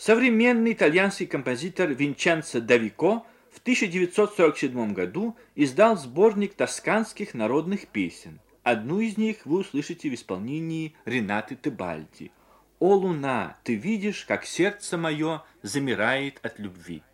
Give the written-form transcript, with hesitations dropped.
Современный итальянский композитор Винченцо Давико в 1947 году издал сборник тосканских народных песен. Одну из них вы услышите в исполнении Ренаты Тебальди. «О, луна, ты видишь, как сердце мое замирает от любви».